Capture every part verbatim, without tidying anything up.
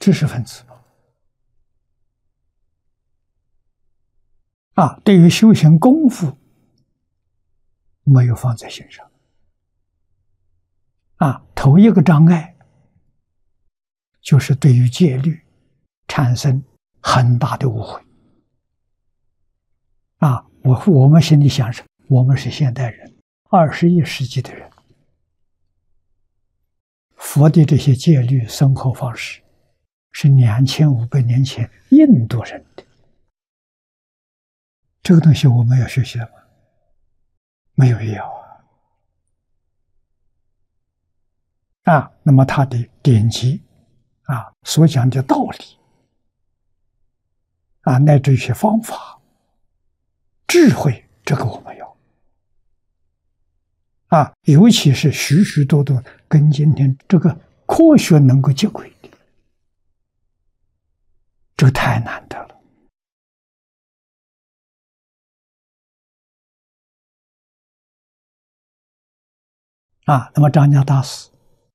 知识分子啊，对于修行功夫没有放在心上啊。头一个障碍就是对于戒律产生很大的误会啊。我我们心里想是，我们是现代人，二十一世纪的人，佛的这些戒律生活方式是两千五百年前印度人的，这个东西我们要学习了吗？没有必要啊！啊，那么它的典籍啊，所讲的道理啊，乃至一些方法、智慧，这个我们要啊，尤其是许许多多跟今天这个科学能够接轨的，这太难得了啊！那么张家大师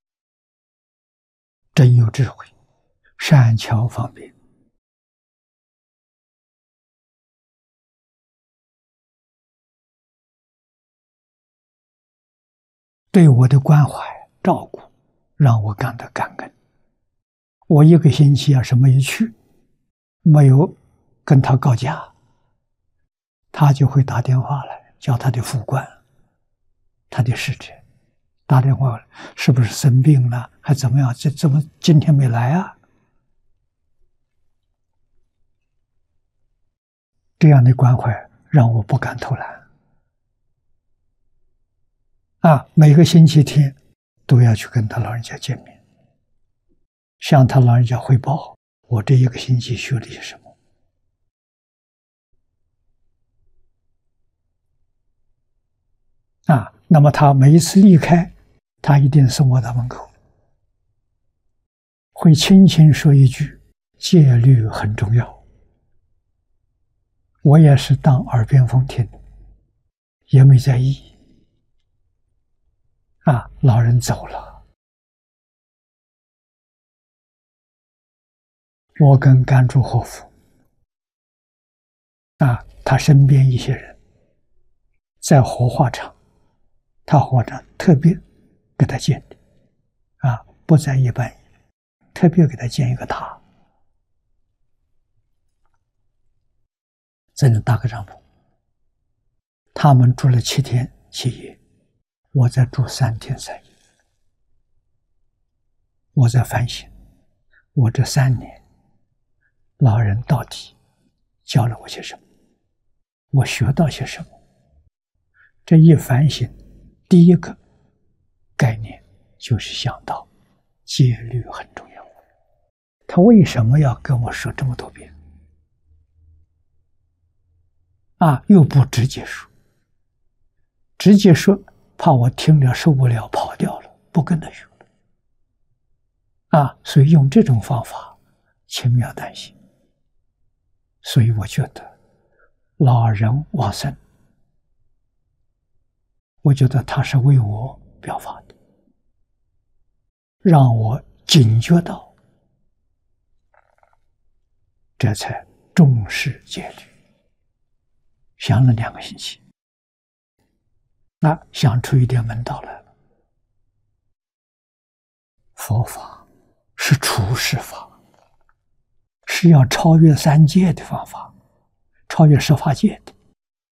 真有智慧，善巧方便，对我的关怀照顾，让我感到感恩。我一个星期要是没有去，没有跟他告假，他就会打电话来，叫他的副官、他的使者打电话来，是不是生病了，还怎么样？这怎么今天没来啊？这样的关怀让我不敢偷懒啊！每个星期天都要去跟他老人家见面，向他老人家汇报我这一个星期学了些什么啊！那么他每一次离开，他一定送我到门口，会轻轻说一句：“戒律很重要。”我也是当耳边风听，也没在意。啊，老人走了，我跟甘珠活佛啊，他身边一些人在火化场，他火场特别给他建的啊，不在一般，特别给他建一个塔，在那搭个帐篷，他们住了七天七夜，我在住三天三夜。我在反省，我这三年老人到底教了我些什么，我学到些什么。这一反省，第一个概念就是想到戒律很重要。他为什么要跟我说这么多遍啊？又不直接说，直接说怕我听了受不了跑掉了，不跟他学啊，所以用这种方法轻描淡写。所以我觉得老人往生，我觉得他是为我表法的，让我警觉到，这才重视戒律。想了两个星期，那想出一点门道来了。佛法是处世法，是要超越三界的方法，超越十法界的。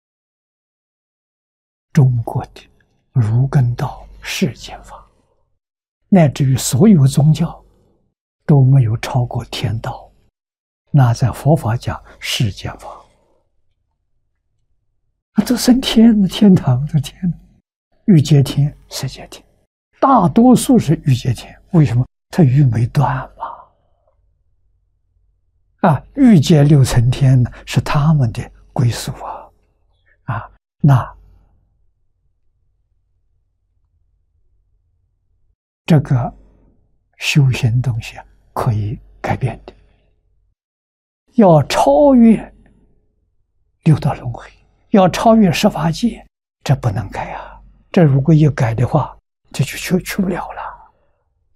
中国的儒艮道世间法，乃至于所有宗教都没有超过天道，那在佛法讲世间法，那都升天了，天堂的天，欲界天、色界天，大多数是欲界天。为什么？它欲没断嘛。啊，欲界六层天呢，是他们的归宿啊，啊，那这个修行东西可以改变的，要超越六道轮回，要超越十法界，这不能改啊！这如果一改的话，这就去去不了了。